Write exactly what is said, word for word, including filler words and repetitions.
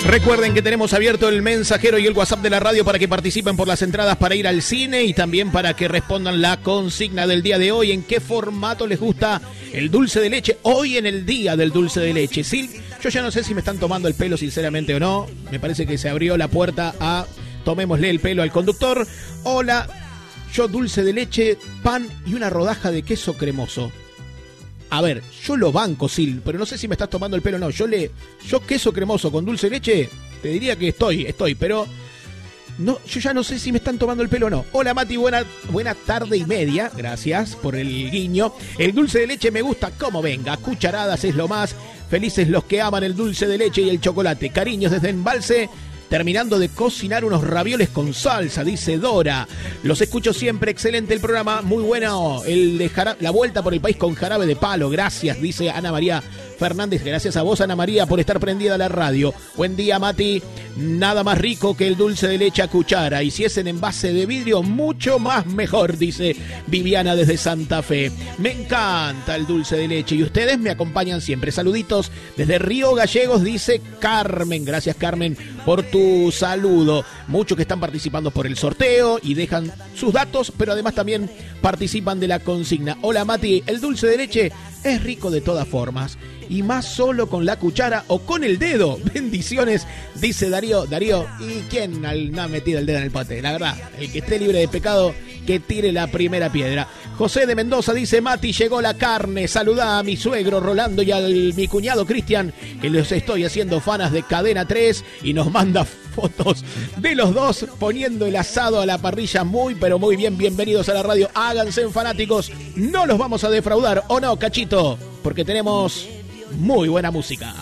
Recuerden que tenemos abierto el mensajero y el WhatsApp de la radio para que participen por las entradas para ir al cine y también para que respondan la consigna del día de hoy. ¿En qué formato les gusta el dulce de leche? Hoy en el día del dulce de leche. Sí, yo ya no sé si me están tomando el pelo sinceramente o no. Me parece que se abrió la puerta a tomémosle el pelo al conductor. Hola, yo dulce de leche, pan y una rodaja de queso cremoso. A ver, yo lo banco, Sil, pero no sé si me estás tomando el pelo o no. Yo le, yo queso cremoso con dulce de leche, te diría que estoy, estoy, pero no, yo ya no sé si me están tomando el pelo o no. Hola Mati, buena, buena tarde y media, gracias por el guiño. El dulce de leche me gusta como venga, cucharadas es lo más. Felices los que aman el dulce de leche y el chocolate. Cariños desde Embalse. Terminando de cocinar unos ravioles con salsa, dice Dora. Los escucho siempre, excelente el programa, muy bueno. El de jara- la vuelta por el país con jarabe de palo, gracias, dice Ana María Fernández. Gracias a vos, Ana María, por estar prendida a la radio. Buen día, Mati. Nada más rico que el dulce de leche a cuchara. Y si es en envase de vidrio, mucho más mejor, dice Viviana desde Santa Fe. Me encanta el dulce de leche y ustedes me acompañan siempre. Saluditos desde Río Gallegos, dice Carmen. Gracias, Carmen, por tu saludo. Muchos que están participando por el sorteo y dejan sus datos, pero además también participan de la consigna. Hola, Mati, el dulce de leche es rico de todas formas y más solo con la cuchara o con el dedo. Bendiciones, dice Darío. Darío, ¿y quién no ha metido el dedo en el pote? La verdad, el que esté libre de pecado, que tire la primera piedra. José de Mendoza dice, Mati, llegó la carne. Saludá a mi suegro Rolando y a mi cuñado Cristian, que los estoy haciendo fanas de Cadena tres, y nos manda fotos de los dos poniendo el asado a la parrilla. Muy, pero muy bien. Bienvenidos a la radio. Háganse fanáticos. No los vamos a defraudar, ¿o no, Cachito? Porque tenemos muy buena música.